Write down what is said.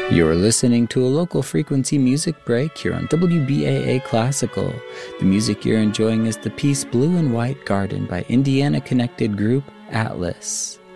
You're listening to a local frequency music break here on WBAA Classical. The music you're enjoying is the piece Blue and White Garden by Indiana-connected group Atlas.